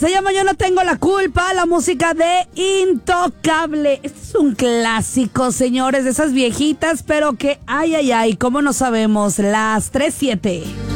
Se llama Yo no tengo la culpa, la música de Intocable. Este es un clásico, señores, de esas viejitas, pero que, ay, cómo no sabemos, las 3:07.